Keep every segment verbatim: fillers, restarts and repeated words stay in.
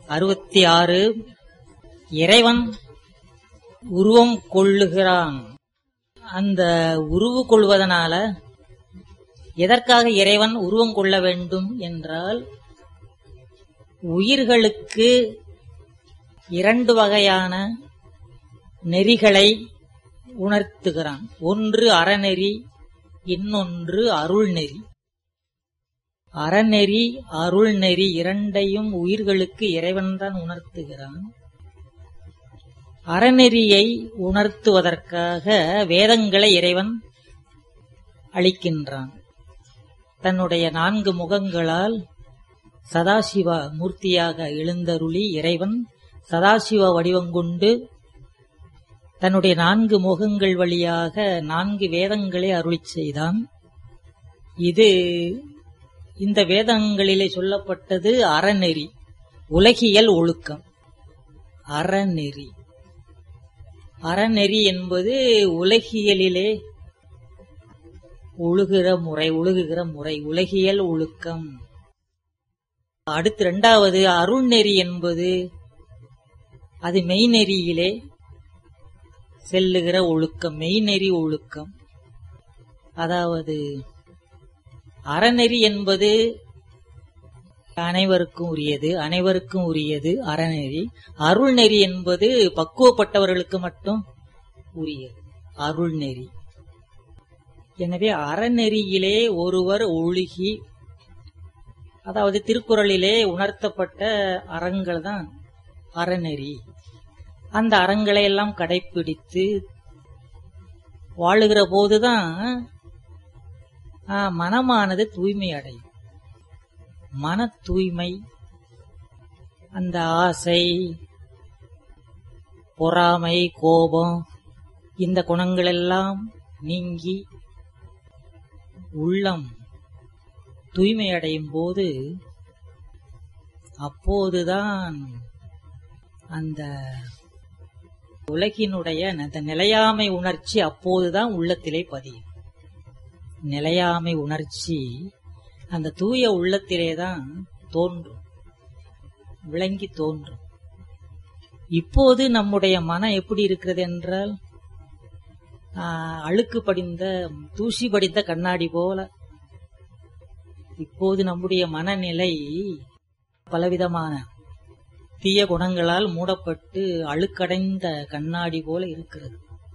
அறுபத்தி ஆறு. இறைவன் உருவம் கொள்ளுகிறான். அந்த உருவு கொள்வதனால எதற்காக இறைவன் உருவம் கொள்ள வேண்டும் என்றால், உயிர்களுக்கு இரண்டு வகையான நெறிகளை உணர்த்துகிறான். ஒன்று அறநெறி, இன்னொன்று அருள்நெறி. அறநெறி அருள்நெறி இரண்டையும் உயிர்களுக்கு இறைவன்தான் உணர்த்துகிறான். அறநெறியை உணர்த்துவதற்காக வேதங்களை இறைவன் அளிக்கின்றான். தன்னுடைய நான்கு முகங்களால் சதாசிவ மூர்த்தியாக எழுந்தருளி இறைவன் சதாசிவ வடிவங்கொண்டு தன்னுடைய நான்கு முகங்கள் வழியாக நான்கு வேதங்களை அருளிச் செய்தான். இது இந்த வேதங்களிலே சொல்லப்பட்டது அறநெறி, உலகியல் ஒழுக்கம். அறநெறி அறநெறி என்பது உலகியலிலே ஒழுகிற முறை, ஒழுகுகிற முறை, உலகியல் ஒழுக்கம். அடுத்து இரண்டாவது அருள்நெறி என்பது அது மெய்நெறியிலே செல்லுகிற ஒழுக்கம், மெய்நெறி ஒழுக்கம். அதாவது அறநெறி என்பது அனைவருக்கும் உரியது, அனைவருக்கும் உரியது அறநெறி. அருள்நெறி என்பது பக்குவப்பட்டவர்களுக்கு மட்டும் உரியது அருள்நெறி. எனவே அறநெறியிலே ஒருவர் ஒழுகி, அதாவது திருக்குறளிலே உணர்த்தப்பட்ட அறங்கள் தான் அறநெறி. அந்த அறங்களை எல்லாம் கடைப்பிடித்து வாழுகிற போதுதான் மனமானது தூய்மை அடையும். மன தூய்மை, அந்த ஆசை, பொறாமை, கோபம், இந்த குணங்கள் எல்லாம் நீங்கி உள்ளம் தூய்மை அடையும் போது, அப்போதுதான் அந்த உலகினுடைய அந்த நிலையாமை உணர்ச்சி அப்போதுதான் உள்ளத்திலே பதியும். நிலையாமை உணர்ச்சி அந்த தூய உள்ளத்திலேதான் தோன்றும், விளங்கி தோன்றும். இப்போது நம்முடைய மனம் எப்படி இருக்கிறது என்றால், அழுக்கு படிந்த, தூசி படிந்த கண்ணாடி போல இப்போது நம்முடைய மனநிலை பலவிதமான தீய குணங்களால் மூடப்பட்டு அழுக்கடைந்த கண்ணாடி போல இருக்கிறது.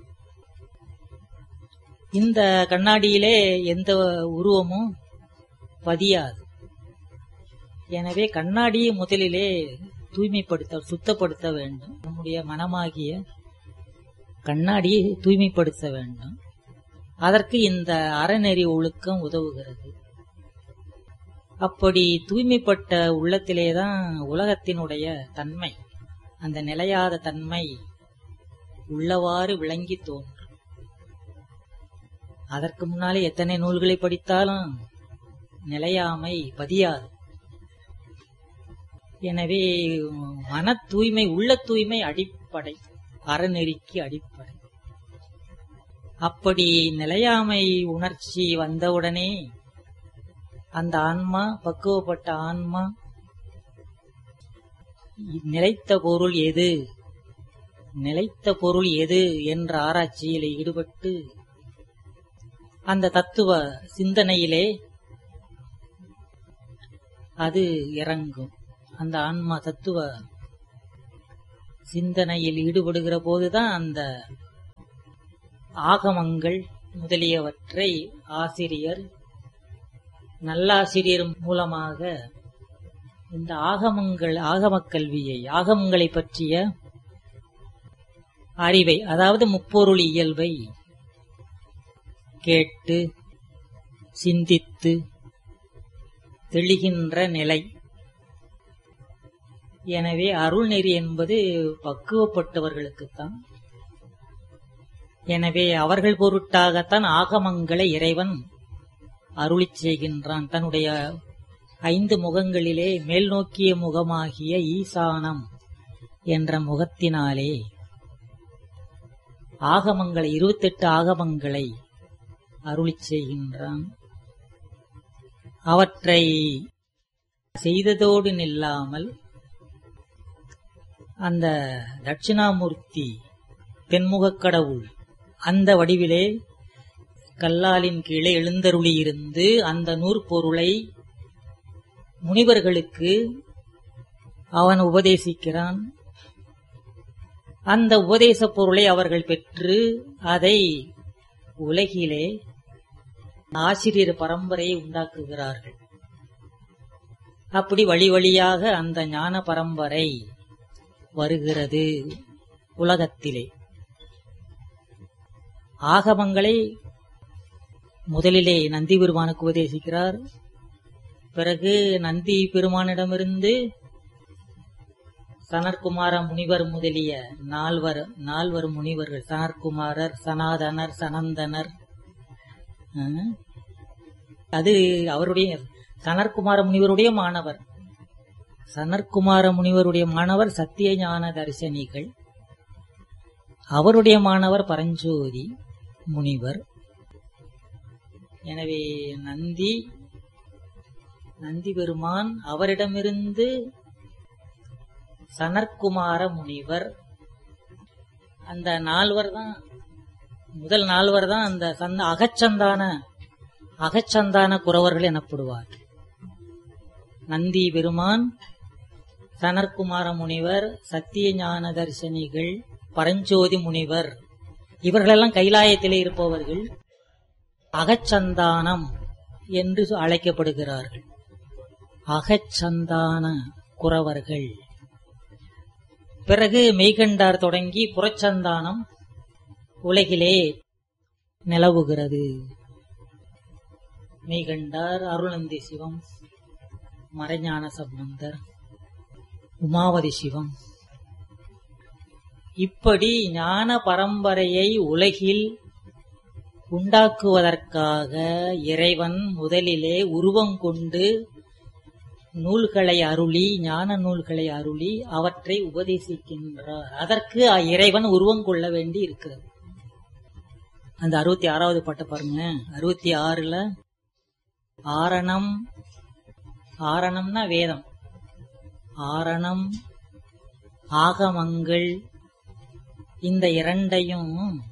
இந்த கண்ணாடியிலே எந்த உருவமும் பதியாது. எனவே கண்ணாடியை முதலிலே தூய்மைப்படுத்த, சுத்தப்படுத்த வேண்டும். நம்முடைய மனமாகிய கண்ணாடியை தூய்மைப்படுத்த வேண்டும். அதற்கு இந்த அறநெறி ஒழுக்கம் உதவுகிறது. அப்படி தூய்மைப்பட்ட உள்ளத்திலேதான் உலகத்தினுடைய தன்மை, அந்த நிலையாத தன்மை உள்ளவாறு விளங்கி தோன்றும். அதற்கு முன்னாலே எத்தனை நூல்களை படித்தாலும் நிலையாமை பதியாது. எனவே மன தூய்மை, உள்ள தூய்மை அடிப்படை, அறநெறிக்கு அடிப்படை. அப்படி நிலையாமை உணர்ச்சி வந்தவுடனே அந்த ஆன்மா, பக்குவப்பட்ட ஆன்மா, நிலைத்த பொருள் எது, நிலைத்த பொருள் எது என்ற ஆராய்ச்சியில் ஈடுபட்டு அந்த தத்துவ சிந்தனையிலே அது இறங்கும். அந்த ஆன்மா தத்துவ சிந்தனையில் ஈடுபடுகிற போதுதான் அந்த ஆகமங்கள் முதலியவற்றை ஆசிரியர், நல்லாசிரியர் மூலமாக இந்த ஆகமங்கள், ஆகமக் கல்வியை, ஆகமங்களை பற்றிய அறிவை, அதாவது முப்பொருள் இயல்பை கேட்டு சிந்தித்து தெளிகின்ற நிலை. எனவே அருள்நெறி என்பது பக்குவப்பட்டவர்களுக்குத்தான். எனவே அவர்கள் பொருட்டாகத்தான் ஆகமங்களை இறைவன் அருளிச் செய்கின்றான். தன்னுடைய ஐந்து முகங்களிலே மேல் நோக்கிய முகமாகிய ஈசானம் என்ற முகத்தினாலே ஆகமங்களை, இருபத்தெட்டு ஆகமங்களை அருளிச் செய்கின்றான். அவற்றை செய்ததோடு நில்லாமல் அந்த தட்சிணாமூர்த்தி தென்முகக் கடவுள் அந்த வடிவிலே கல்லாலின் கீழே எழுந்தருளியிருந்து அந்த நூற்பொருளை முனிவர்களுக்கு அவன் உபதேசிக்கிறான். அந்த உபதேச பொருளை அவர்கள் பெற்று அதை உலகிலே ஆசிரியர் பரம்பரையை உண்டாக்குகிறார்கள். அப்படி வழி வழியாக அந்த ஞான பரம்பரை வருகிறது உலகத்திலே. ஆகமங்களை முதலிலே நந்தி பெருமானுக்கு உபதேசிக்கிறார். பிறகு நந்தி பெருமானிடமிருந்து சனற்குமார முனிவர் முதலிய நால்வர் நால்வர் முனிவர்கள், சனற்குமாரர், சனாதனர், சனந்தனர், அது அவருடைய சனற்குமார முனிவருடைய மாணவர். சனற்குமார முனிவருடைய மாணவர் சத்திய ஞான தரிசனிகள், அவருடைய மாணவர் பரஞ்சோதி முனிவர். எனவே நந்தி நந்தி பெருமான் அவரிடமிருந்து சனற்குமார முனிவர், அந்த நால்வர் தான் முதல் நால்வர் தான் அந்த சந்த அகச்சந்தான அகச்சந்தான குறவர்கள் எனப்படுவார். நந்தி பெருமான், சனற்குமார முனிவர், சத்திய ஞான தரிசனிகள், பரஞ்சோதி முனிவர், இவர்களெல்லாம் கைலாயத்திலே இருப்பவர்கள் அகச்சந்தானம் என்று அழைக்கப்படுகிறார்கள். அகச்சந்தான குறவர்கள். பிறகு மெய்கண்டார் தொடங்கி புறச்சந்தானம் உலகிலே நிலவுகிறது. மெய்கண்டார், அருள்நந்தி சிவம், மறைஞான சம்பந்தர், உமாவதி சிவம், இப்படி ஞான பரம்பரையை உலகில் உண்டாக்குவதற்காக இறைவன் முதலிலே உருவம் கொண்டு நூல்களை அருளி, ஞான நூல்களை அருளி அவற்றை உபதேசிக்கின்றார். அதற்கு இறைவன் உருவம் கொள்ள வேண்டி இருக்கிறது. அந்த அறுபத்தி ஆறாவது பாட்டை பாருங்க. அறுபத்தி ஆறுல ஆரணம், ஆரணம்னா வேதம், ஆரணம் ஆகமங்கள், இந்த இரண்டையும்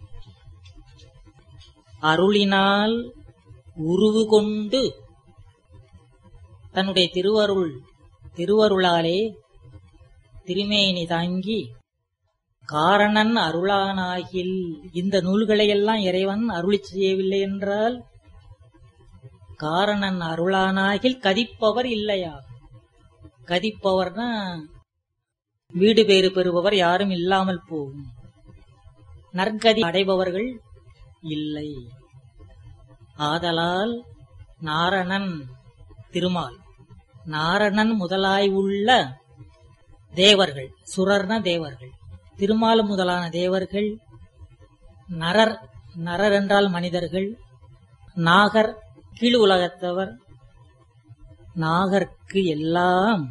அருளினால் உருவு கொண்டு தன்னுடைய திருவருள் திருவருளாலே திருமேனி தாங்கி காரணன் அருளானாகில், இந்த நூல்களையெல்லாம் இறைவன் அருளி செய்யவில்லை என்றால் காரணன் அருளானாகில் கதிப்பவர் இல்லையா? கதிப்பவர்னா வீடு பேறு பெறுபவர் யாரும் இல்லாமல் போகும், நற்கதி அடைபவர்கள் இல்லை. ஆதலால் நாரணன் திருமால், நாரணன் முதலாய் உள்ள தேவர்கள், சுரர்ண தேவர்கள், திருமால் முதலான தேவர்கள், நரர், நரர் என்றால் மனிதர்கள், நாகர் கீழ் உலகத்தவர், நாகர்க்கு எல்லாம்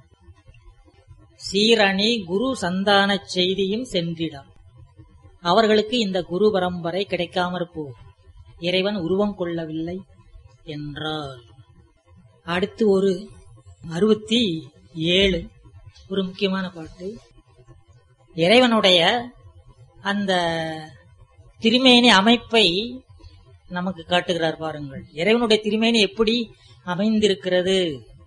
சீரணி குரு சந்தான செய்தியும் சென்றிடம். அவர்களுக்கு இந்த குரு பரம்பரை கிடைக்காமற் போகும், இறைவன் உருவம் கொள்ளவில்லை என்றால். அடுத்து ஒரு அறுபத்தி ஏழு ஒரு முக்கியமான பாட்டு. இறைவனுடைய அந்த திருமேனி அமைப்பை நமக்கு காட்டுகிறார் பாருங்கள். இறைவனுடைய திருமேனி எப்படி அமைந்திருக்கிறது?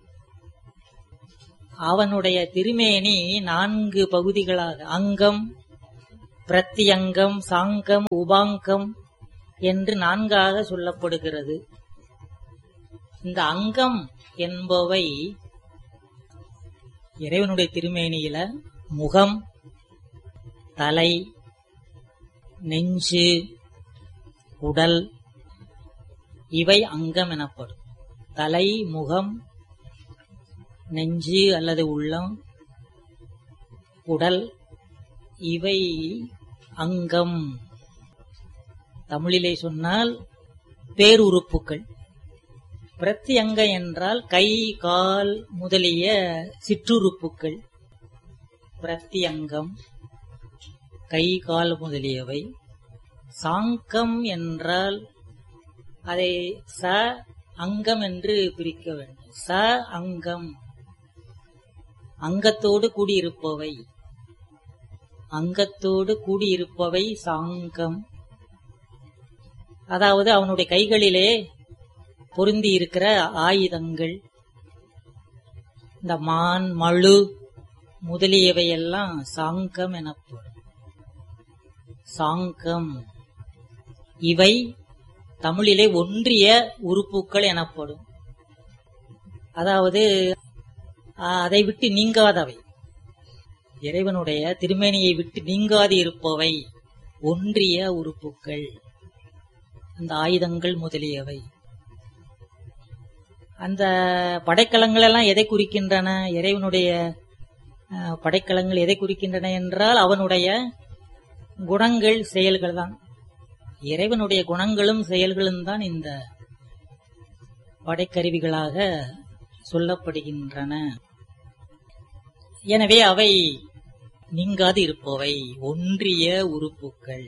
அவனுடைய திருமேனி நான்கு பகுதிகளாக, அங்கம், பிரத்தியங்கம், சாங்கம், உபாங்கம் என்று நான்காக சொல்லப்படுகிறது. இந்த அங்கம் என்பவை இறைவனுடைய திருமேனியில முகம், தலை, நெஞ்சு, உடல், இவை அங்கம் எனப்படும். தலை, முகம், நெஞ்சு அல்லது உள்ளம், உடல், இவை அங்கம். தமிழிலே சொன்னால் பேருறுப்புக்கள். பிரத்தியங்க என்றால் கை, கால் முதலிய சிற்றுறுப்புக்கள் பிரத்தியங்கம், கை, கால் முதலியவை. சாங்கம் என்றால் அதை ச அங்கம் என்று பிரிக்க வேண்டும். ச அங்கம், அங்கத்தோடு கூடியிருப்பவை. அங்கத்தோடு கூடியிருப்பவை சாங்கம். அதாவது அவனுடைய கைகளிலே பொருந்தி இருக்கிற ஆயுதங்கள், இந்த மான் மழு முதலியவையெல்லாம் சாங்கம் எனப்படும். சாங்கம் இவை தமிழிலே ஒன்றிய உறுப்புக்கள் எனப்படும். அதாவது அதை விட்டு நீங்காதவை, இறைவனுடைய திருமேனியை விட்டு நீங்காது இருப்பவை ஒன்றிய உறுப்புக்கள், அந்த ஆயுதங்கள் முதலியவை. அந்த படைக்கலங்கள் எல்லாம் எதை குறிக்கின்றன? இறைவனுடைய படைக்கலங்கள் எதை குறிக்கின்றன என்றால் அவனுடைய குணங்கள், செயல்கள் தான். இறைவனுடைய குணங்களும் செயல்களும் தான் இந்த படைக்கருவிகளாக சொல்லப்படுகின்றன. எனவே அவை நீங்காது இருப்பவை ஒன்றிய உறுப்புக்கள்.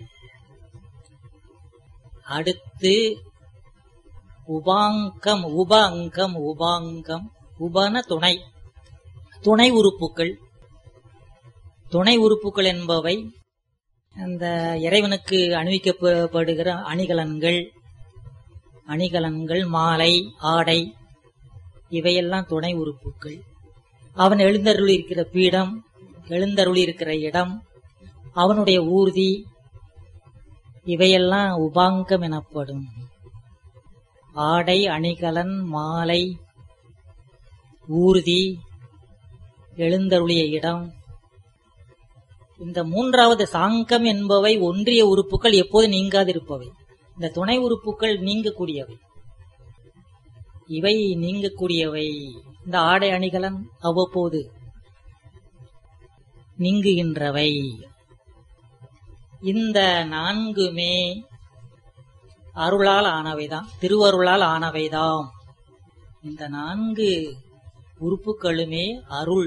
அடுத்து உபாங்கம். உப அங்கம், உபாங்கம். உபன துணை, துணை உறுப்புக்கள். துணை உறுப்புக்கள் என்பவை அந்த இறைவனுக்கு அணிவிக்கப்படுகிற அணிகலன்கள், அணிகலன்கள், மாலை, ஆடை, இவையெல்லாம் துணை உறுப்புக்கள். அவன் எழுந்தருளி இருக்கிற பீடம், எழுந்தருளி இருக்கிற இடம், அவனுடைய ஊர்தி, இவையெல்லாம் உபாங்கம் எனப்படும். ஆடை, அணிகலன், மாலை, ஊர்தி, எழுந்தருளிய இடம், இந்த மூன்றாவது சாங்கம் என்பவை ஒன்றிய உறுப்புக்கள், எப்போது நீங்காதிருப்பவை. இந்த துணை உறுப்புக்கள் நீங்கக்கூடியவை, இவை நீங்கக்கூடியவை. இந்த ஆடை அணிகலன் அவ்வப்போது நீங்குகின்றவை. இந்த நான்குமே அருளால் ஆனவைதான், திருவருளால் ஆனவைதாம். இந்த நான்கு உறுப்புகளுமே அருள்.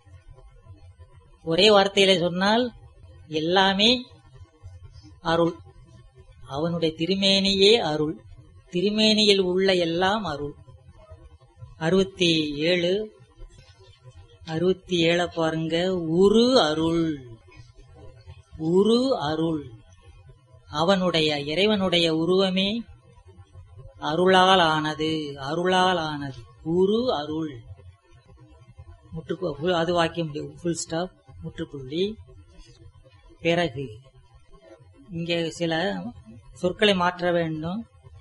ஒரே வார்த்தையில சொன்னால் எல்லாமே அருள். அவனுடைய திருமேனியே அருள், திருமேனியில் உள்ள எல்லாம் அருள். அறுபத்தி ஏழு அறுபத்தி ஏழு பாருங்க. உரு அருள், உரு அருள். அவனுடைய இறைவனுடைய உருவமே அருளால் ஆனது, அருளால் ஆனது. உரு அருள். முற்று அது வாக்கியம் ஃபுல் ஸ்டாப், முற்றுப்புள்ளி. பிறகு இங்கே சில சொற்களை மாற்ற வேண்டும்.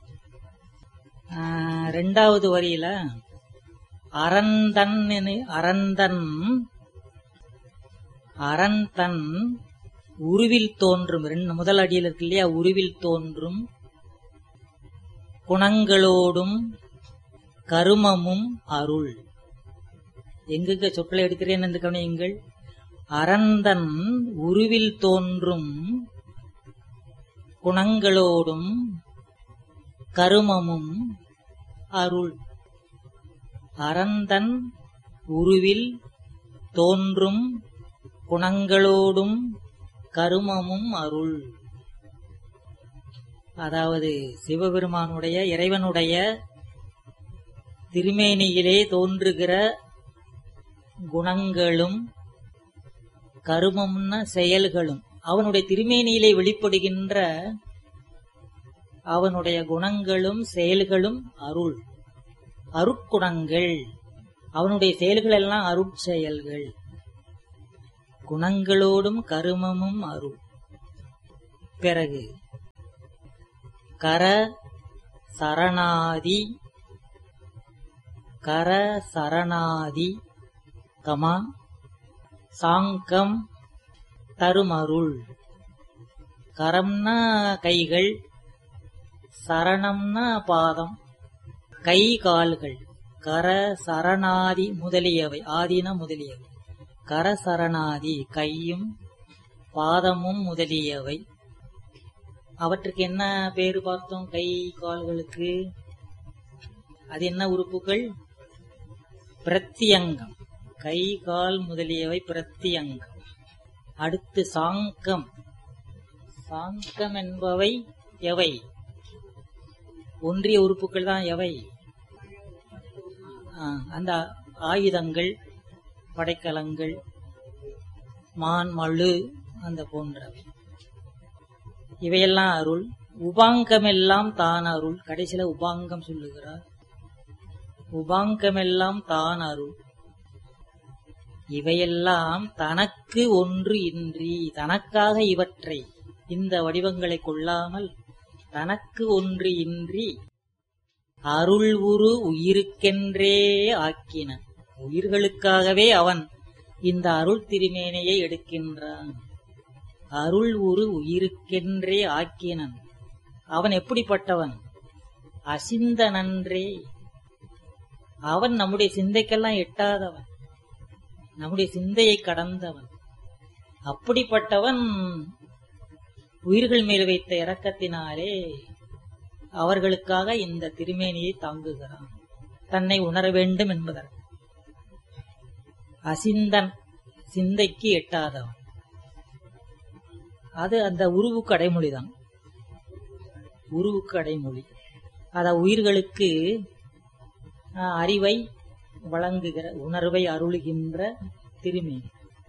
இரண்டாவது வரியில அரந்தன், அரந்தன், அரந்தன் உருவில் தோன்றும், முதல் அடியில் இருக்கு இல்லையா, உருவில் தோன்றும் குணங்களோடும் கருமமும் அருள். எங்குங்க சொற்களை எடுக்கிறேன் என்று கவனியுங்கள். அரந்தன் உருவில் தோன்றும் குணங்களோடும் கருமமும் அருள். அரந்தன் உருவில் தோன்றும் குணங்களோடும் கருமமும் அருள். அதாவது சிவபெருமானுடைய இறைவனுடைய திருமேனியிலே தோன்றுகிற குணங்களும் கருமம்ன செயல்களும், அவனுடைய திருமேனியிலே வெளிப்படுகின்ற அவனுடைய குணங்களும் செயல்களும் அருள், அருட்குணங்கள். அவனுடைய செயல்கள் எல்லாம் அருட்செயல்கள். குணங்களோடும் கருமமும் அருள். பிறகு கர சரணாதி, கர சரணாதி கமா சாங்கம் தருமருள். கரம்னா கைகள், சரணம்னா பாதம், கை கால்கள். கர சரணாதி முதலியவை, ஆதீன முதலியவை. கர சரணாதி கையும் பாதமும் முதலியவை. அவற்றுக்கு என்ன பேரு பார்த்தோம்? கை கால்களுக்கு அது என்ன உறுப்புகள்? பிரத்தியங்கம். கை கால் முதலியவை பிரத்தியங்கம். அடுத்து சாங்கம். சாங்கம் என்பவை எவை? ஒன்றிய உறுப்புகள் தான். எவை? அந்த ஆயுதங்கள், படைக்கலங்கள், மான் மழு அந்த போன்றவை இவையெல்லாம் அருள். உபாங்கமெல்லாம் தான் அருள். கடைசியில உபாங்கம் சொல்லுகிறார். உபாங்கமெல்லாம் தான் அருள். இவையெல்லாம் தனக்கு ஒன்று இன்றி, தனக்காக இவற்றை இந்த வடிவங்களை கொள்ளாமல் தனக்கு ஒன்று இன்றி அருள் உரு உயிருக்கென்றே ஆக்கின. உயிர்களுக்காகவே அவன் இந்த அருள் திருமேனையை எடுக்கின்றான். அருள் உரு உயிருக்கென்றே ஆக்கினன். அவன் எப்படிப்பட்டவன்? அசிந்த நன்றே. அவன் நம்முடைய சிந்தைக்கெல்லாம் எட்டாதவன், நம்முடைய சிந்தையை கடந்தவன். அப்படிப்பட்டவன் உயிர்கள் மேல் வைத்த இரக்கத்தினாலே அவர்களுக்காக இந்த திருமேனியை தாங்குகிறான், தன்னை உணர வேண்டும் என்பதற்கு. அசிந்தன், சிந்தைக்கு எட்டாதவன். அது அந்த உருவுக்கு அடைமொழிதான். உருவுக்கு அடைமொழி. அத உயிர்களுக்கு அறிவை வழங்குகிற, உணர்வை அருளுகின்ற திருமேனி.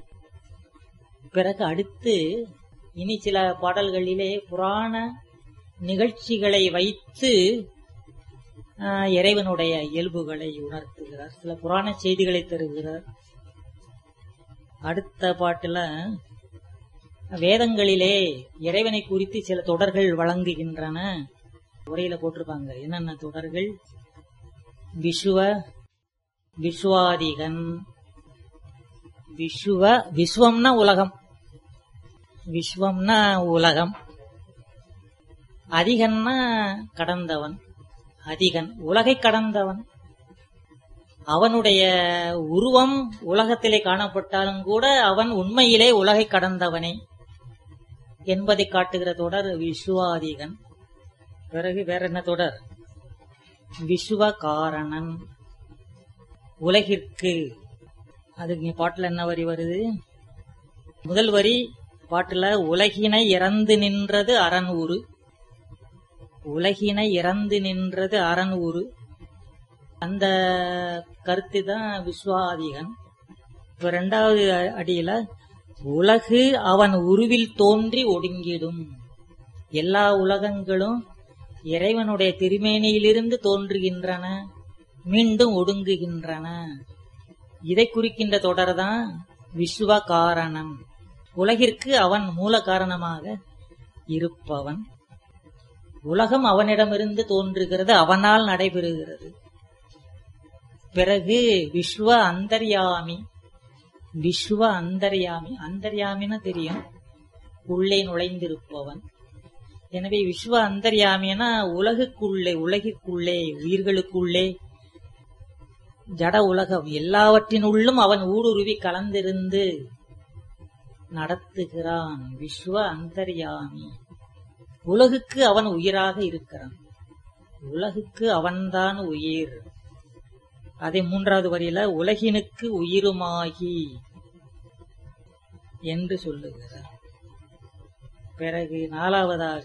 பிறகு அடுத்து இனி சில பாடல்களிலே புராண நிகழ்ச்சிகளை வைத்து இறைவனுடைய இயல்புகளை உணர்த்துகிறார். சில புராண செய்திகளை தருகிறார். அடுத்த பாட்டுல வேதங்களிலே இறைவனை குறித்து சில தொடர்கள் வழங்குகின்றன. உரையில போட்டிருப்பாங்க என்னென்ன தொடர்கள். விசுவ, விஸ்வாதிகன். விசுவ, விஸ்வம்னா உலகம், விஸ்வம்னா உலகம். அதிகன்னா கடந்தவன், அதிகன் உலகை கடந்தவன். அவனுடைய உருவம் உலகத்திலே காணப்பட்டாலும் கூட அவன் உண்மையிலே உலகை கடந்தவனே என்பதை காட்டுகிற தொடர் விசுவாதிகன். பிறகு வேற என்ன தொடர்? விசுவ காரணன். உலகிற்கு. அதுக்கு பாட்டுல என்ன வரி வருது? முதல் வரி பாட்டுல உலகினை இறந்து நின்றது அரண் உரு. உலகினை இறந்து நின்றது அரண் உரு. அந்த கருத்து தான் விஸ்வாதிகன். இப்ப இரண்டாவது அடியில உலகு அவன் உருவில் தோன்றி ஒடுங்கிடும். எல்லா உலகங்களும் இறைவனுடைய திருமேனியிலிருந்து தோன்றுகின்றன, மீண்டும் ஒடுங்குகின்றன. இதை குறிக்கின்ற தொடர்தான் விஸ்வ காரணம். உலகிற்கு அவன் மூல காரணமாக இருப்பவன். உலகம் அவனிடமிருந்து தோன்றுகிறது, அவனால் நடைபெறுகிறது. பிறகு விஸ்வ அந்தர்யாமி. விஸ்வ அந்தர்யாமி. அந்தர்யாமின்னு தெரியும், உள்ளே நுழைந்திருப்பவன். எனவே விஸ்வ அந்தர்யாமினா உலகுக்குள்ளே, உலகிற்குள்ளே, உயிர்களுக்குள்ளே, ஜட உலகம் எல்லாவற்றினுள்ளும் அவன் ஊடுருவி கலந்திருந்து நடத்துகிறான். விஸ்வ அந்தர்யாமி. உலகுக்கு அவன் உயிராக இருக்கிறான். உலகுக்கு அவன்தான் உயிர். அதே மூன்றாவது வரியில உலகினுக்கு உயிருமாகி என்று சொல்லுகிறார். பிறகு நாலாவதாக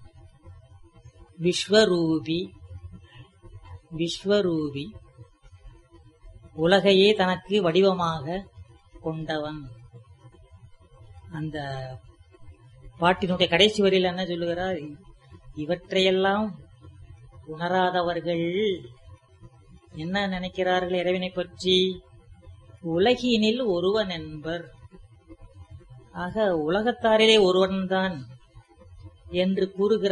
விஸ்வரூபி. விஸ்வரூபி உலகையே தனக்கு வடிவமாக கொண்டவன். அந்த பாட்டினுடைய கடைசி வரியில் என்ன சொல்லுகிறார்? இவற்றையெல்லாம் உணராதவர்கள் என்ன நினைக்கிறார்கள் இறைவனை பற்றி? உலகினில் ஒருவன் என்பர். ஆக உலகத்தாரிலே ஒருவன்தான் என்று கூறுகிற